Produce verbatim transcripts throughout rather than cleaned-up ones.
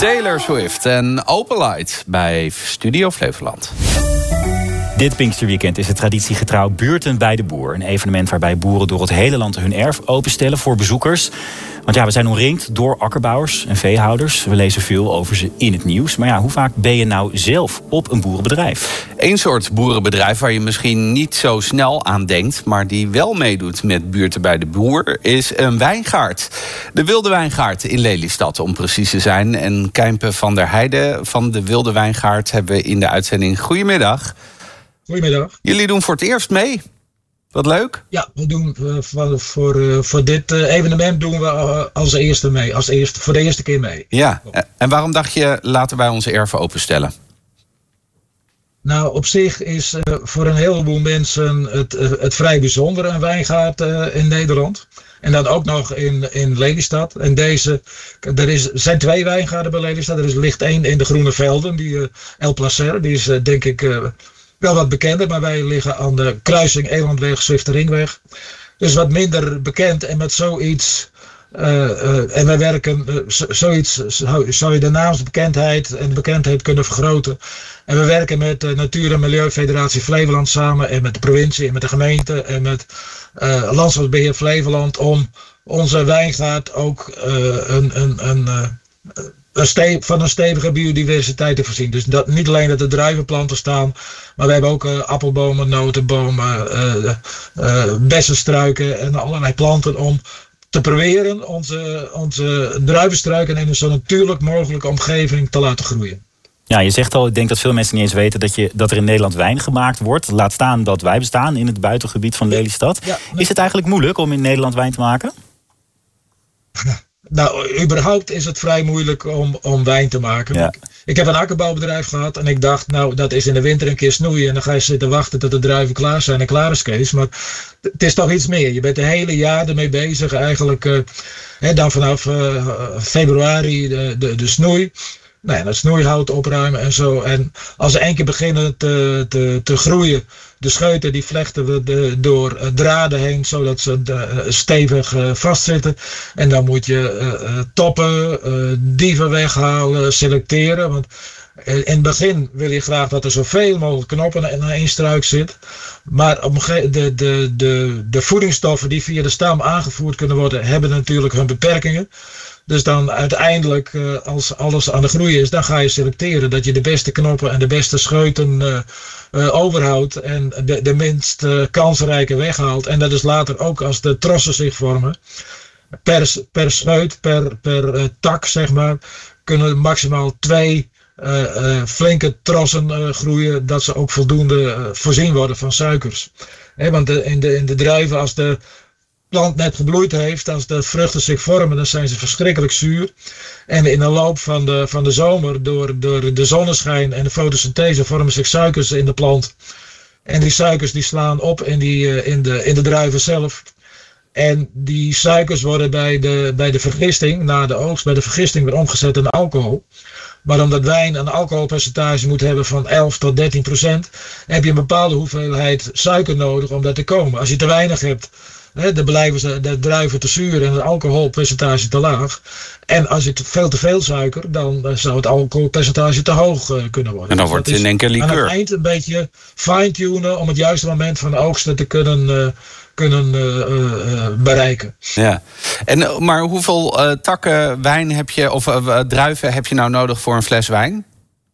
Taylor Swift en Open Light bij Studio Flevoland. Dit Pinksterweekend is het traditiegetrouw Buurten bij de Boer. Een evenement waarbij boeren door het hele land hun erf openstellen voor bezoekers. Want ja, we zijn omringd door akkerbouwers en veehouders. We lezen veel over ze in het nieuws. Maar ja, hoe vaak ben je nou zelf op een boerenbedrijf? Eén soort boerenbedrijf waar je misschien niet zo snel aan denkt, maar die wel meedoet met Buurten bij de Boer, is een wijngaard. De Wilde Wijngaard in Lelystad, om precies te zijn. En Kijmpe van der Heijden van de Wilde Wijngaard hebben we in de uitzending. Goedemiddag. Goedemiddag. Jullie doen voor het eerst mee. Wat leuk. Ja, we doen uh, voor, voor, uh, voor dit uh, evenement doen we uh, als eerste mee. Als eerste, voor de eerste keer mee. Ja, en waarom dacht je, laten wij onze erven openstellen? Nou, op zich is uh, voor een heleboel mensen het, uh, het vrij bijzonder, een wijngaard uh, in Nederland. En dan ook nog in, in Lelystad. En deze, er is, zijn twee wijngaarden bij Lelystad. Er is ligt één in de Groene Velden, die uh, El Placer. Die is uh, denk ik uh, wel wat bekender, maar wij liggen aan de kruising Elandweg, Zwifteringweg. Dus wat minder bekend en met zoiets. Uh, uh, en wij werken uh, zoiets, zou, zou je de naamsbekendheid en de bekendheid kunnen vergroten. En we werken met de Natuur- en Milieufederatie Flevoland samen en met de provincie en met de gemeente en met uh, Landschapsbeheer Flevoland om onze wijngaard ook uh, een, een, een, uh, een ste- van een stevige biodiversiteit te voorzien. Dus dat, niet alleen dat er druivenplanten staan, maar we hebben ook uh, appelbomen, notenbomen, uh, uh, bessenstruiken en allerlei planten om te proberen onze, onze druivenstruiken in een zo natuurlijk mogelijke omgeving te laten groeien. Ja, je zegt al, ik denk dat veel mensen niet eens weten dat, je, dat er in Nederland wijn gemaakt wordt. Laat staan dat wij bestaan in het buitengebied van Lelystad. Ja, nee. Is het eigenlijk moeilijk om in Nederland wijn te maken? Nou, überhaupt is het vrij moeilijk om, om wijn te maken. Ja. Ik heb een akkerbouwbedrijf gehad en ik dacht, nou, dat is in de winter een keer snoeien en dan ga je zitten wachten tot de druiven klaar zijn en klaar is Kees. Maar het is toch iets meer. Je bent het hele jaar ermee bezig eigenlijk. Uh, hè, dan vanaf uh, februari de, de, de snoei. Nou ja, het snoeihout opruimen en zo. En als ze één keer beginnen te, te, te groeien, de scheuten die vlechten we de, door uh, draden heen, zodat ze de, uh, stevig uh, vastzitten. En dan moet je uh, uh, toppen, uh, dieven weghalen, selecteren. Want uh, in het begin wil je graag dat er zoveel mogelijk knoppen in één struik zit. Maar op een ge- de, de, de, de voedingsstoffen die via de stam aangevoerd kunnen worden, hebben natuurlijk hun beperkingen. Dus dan uiteindelijk, uh, als alles aan de groei is, dan ga je selecteren dat je de beste knoppen en de beste scheuten uh, uh, overhoudt en de, de minst uh, kansrijke weghaalt. En dat is later ook als de trossen zich vormen. Per, per scheut, per, per uh, tak zeg maar, kunnen maximaal twee uh, uh, flinke trossen uh, groeien, dat ze ook voldoende uh, voorzien worden van suikers. He, want de, in, de, in de druiven, als de plant net gebloeid heeft, als de vruchten zich vormen, dan zijn ze verschrikkelijk zuur. En in de loop van de, van de zomer, door, door de zonneschijn en de fotosynthese, vormen zich suikers in de plant. En die suikers die slaan op in, die, in, de, in de druiven zelf. En die suikers worden bij de, bij de vergisting, na de oogst, bij de vergisting weer omgezet in alcohol. Maar omdat wijn een alcoholpercentage moet hebben van elf tot dertien procent, heb je een bepaalde hoeveelheid suiker nodig om daar te komen. Als je te weinig hebt, dan blijven ze de druiven te zuur en het alcoholpercentage te laag. En als je te veel te veel suiker, dan zou het alcoholpercentage te hoog uh, kunnen worden. En dan wordt het in één keer likeur. Aan het eind een beetje fine-tunen om het juiste moment van de oogsten te kunnen, uh, kunnen uh, uh, bereiken. Ja. En, maar hoeveel uh, takken wijn heb je, of uh, druiven heb je nou nodig voor een fles wijn?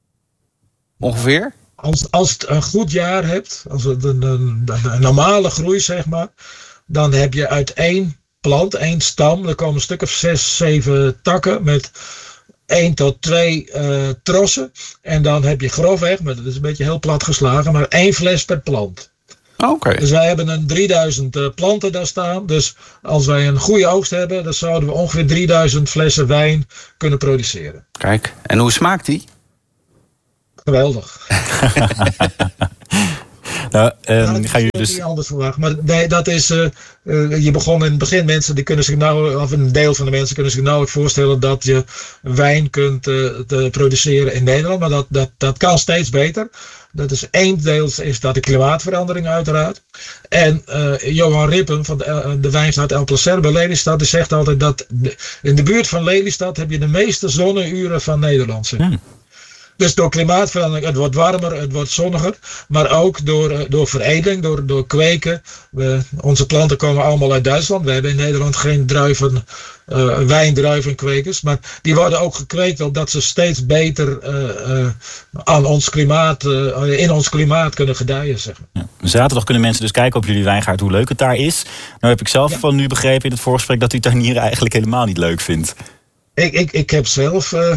Ongeveer? Als, als het een goed jaar hebt, als het een, een, een normale groei zeg maar, dan heb je uit één plant, één stam, er komen een stuk of zes, zeven takken met één tot twee uh, trossen. En dan heb je grofweg, maar dat is een beetje heel plat geslagen, maar één fles per plant. Oké. Okay. Dus wij hebben een drieduizend uh, planten daar staan. Dus als wij een goede oogst hebben, dan zouden we ongeveer drieduizend flessen wijn kunnen produceren. Kijk, en hoe smaakt die? Geweldig. Nou, um, ja, dat ga je dus niet anders verwacht. Maar nee, dat is. Uh, uh, je begon in het begin, mensen die kunnen zich nou, of een deel van de mensen kunnen zich nauwelijks voorstellen dat je wijn kunt uh, te produceren in Nederland. Maar dat, dat, dat kan steeds beter. Dat is één deel is dat de klimaatverandering uiteraard. En uh, Johan Rippen van de, uh, de wijnstad El Placer bij Lelystad, die zegt altijd dat de, in de buurt van Lelystad heb je de meeste zonneuren van Nederland. Hmm. Dus door klimaatverandering, het wordt warmer, het wordt zonniger. Maar ook door, door veredeling, door, door kweken. We, onze planten komen allemaal uit Duitsland. We hebben in Nederland geen druiven, uh, wijndruivenkwekers. Maar die worden ook gekweekt omdat ze steeds beter uh, uh, aan ons klimaat, uh, in ons klimaat kunnen gedijen. Zeg maar. Ja. Zaterdag kunnen mensen dus kijken op jullie wijngaard hoe leuk het daar is. Nou heb ik zelf ja. van nu begrepen in het voorgesprek dat u tuinieren eigenlijk helemaal niet leuk vindt. Ik, ik, ik heb zelf... Uh,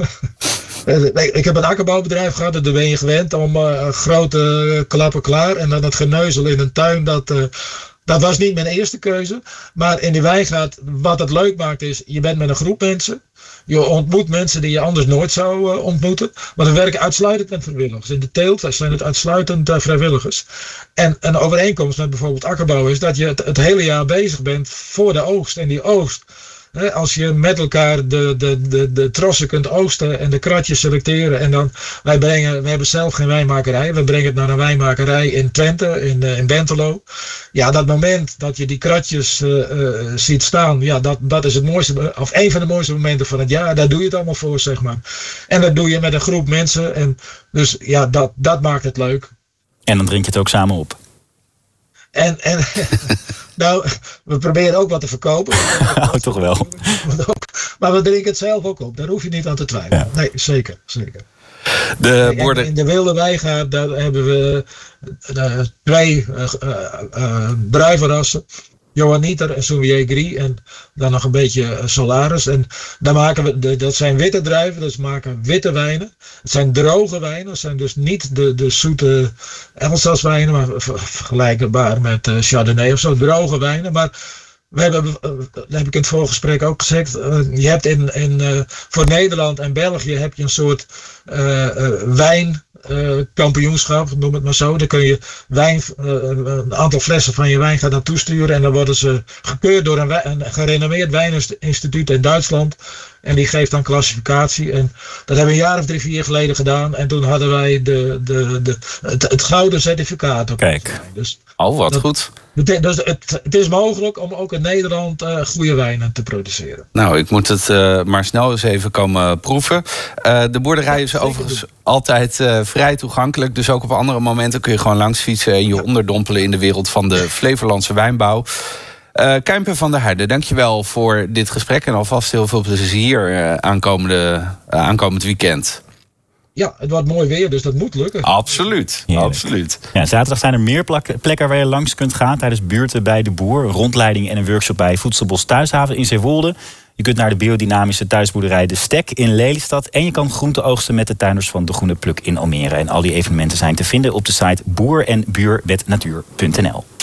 Ik heb een akkerbouwbedrijf gehad, daar ben je gewend om uh, grote klappen klaar. En dan het geneuzel in een tuin, dat, uh, dat was niet mijn eerste keuze. Maar in die wijngaard, wat het leuk maakt is, je bent met een groep mensen. Je ontmoet mensen die je anders nooit zou uh, ontmoeten. Maar we werken uitsluitend met vrijwilligers. In de teelt zijn het uitsluitend uh, vrijwilligers. En een overeenkomst met bijvoorbeeld akkerbouw is dat je het, het hele jaar bezig bent voor de oogst. En die oogst... Als je met elkaar de, de, de, de trossen kunt oogsten en de kratjes selecteren. En dan, wij brengen, we hebben zelf geen wijnmakerij. We brengen het naar een wijnmakerij in Twente, in, in Bentelo. Ja, dat moment dat je die kratjes uh, uh, ziet staan. Ja, dat, dat is het mooiste, of een van de mooiste momenten van het jaar. Daar doe je het allemaal voor, zeg maar. En dat doe je met een groep mensen. En dus ja, dat, dat maakt het leuk. En dan drink je het ook samen op. En, en nou, we proberen ook wat te verkopen. Oh, toch wel. Maar we drinken het zelf ook op. Daar hoef je niet aan te twijfelen. Ja. Nee, zeker, zeker. De borden... In de wilde wijngaard, daar hebben we uh, twee uh, uh, uh, druivenrassen. Johanniter en Sauvignon Gris en dan nog een beetje Solaris. En daar maken we, de, dat zijn witte druiven, dus we maken witte wijnen. Het zijn droge wijnen, het zijn dus niet de, de zoete Elsass-wijnen, maar vergelijkbaar met uh, Chardonnay of zo, droge wijnen. Maar we hebben, uh, dat heb ik in het voorgesprek ook gezegd, uh, je hebt in, in, uh, voor Nederland en België heb je een soort uh, uh, wijn... Uh, kampioenschap, noem het maar zo. Dan kun je wijn, uh, een aantal flessen van je wijn gaan naartoe sturen en dan worden ze gekeurd door een, wijn, een gerenommeerd wijninstituut in Duitsland. En die geeft dan klassificatie. En dat hebben we een jaar of drie, vier geleden gedaan. En toen hadden wij de, de, de, het, het gouden certificaat op. Kijk. Dus oh, wat dat, goed. Dus het, het is mogelijk om ook in Nederland uh, goede wijnen te produceren. Nou, ik moet het uh, maar snel eens even komen proeven. Uh, de boerderij is overigens altijd uh, vrij toegankelijk. Dus ook op andere momenten kun je gewoon langs fietsen en je ja. onderdompelen in de wereld van de Flevolandse wijnbouw. Uh, Kuimper van der Heijden, dankjewel voor dit gesprek en alvast heel veel plezier uh, aankomende, uh, aankomend weekend. Ja, het wordt mooi weer, dus dat moet lukken. Absoluut, ja, absoluut. Ja, zaterdag zijn er meer plak- plekken waar je langs kunt gaan tijdens buurten bij de boer, rondleiding en een workshop bij Voedselbos Thuishaven in Zeewolde. Je kunt naar de biodynamische thuisboerderij De Stek in Lelystad en je kan groente oogsten met de tuinders van De Groene Pluk in Almere. En al die evenementen zijn te vinden op de site boer en buur met natuur punt n l.